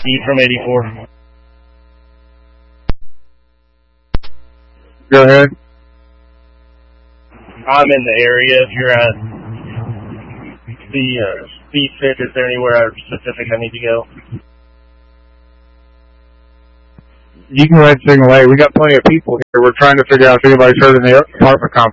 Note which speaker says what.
Speaker 1: Eat from 84.
Speaker 2: Go ahead.
Speaker 1: I'm in the area. If you're at the speed fit, is there anywhere specific I need to go?
Speaker 2: You can go ahead and signal A. We got plenty of people here. We're trying to figure out if anybody's hurt in the apartment complex.